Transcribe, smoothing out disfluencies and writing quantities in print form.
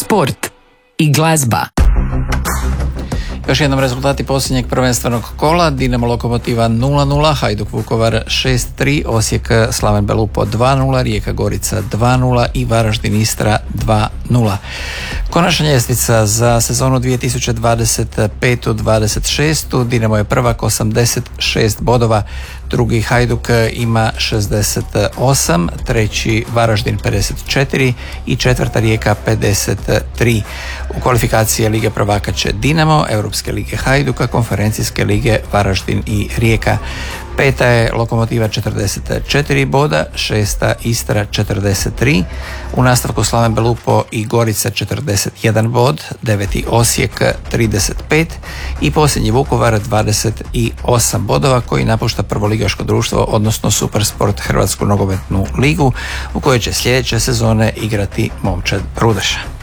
sport i glazba. Još jednom rezultati posljednjeg prvenstvenog kola: Dinamo Lokomotiva 0-0, Hajduk Vukovar 6-3, Osijek Slaven Belupo 2-0, Rijeka Gorica 2-0 i Varaždin Istra 2-0. Konačna ljestvica za sezonu 2025-26. Dinamo je prvak 86 bodova, drugi Hajduk ima 68, treći Varaždin 54 i četvrta Rijeka 53. U kvalifikacije Lige prvaka će Dinamo, Europske lige Hajduka, Konferencijske lige Varaždin i Rijeka. Peta je Lokomotiva 44 boda, šesta Istra 43, u nastavku Slaven Belupo i Gorica 41 bod, deveti Osijek 35 i posljednji Vukovar 28 bodova koji napušta prvoligaško društvo, odnosno Supersport Hrvatsku nogometnu ligu u kojoj će sljedeće sezone igrati momčad Rudeša.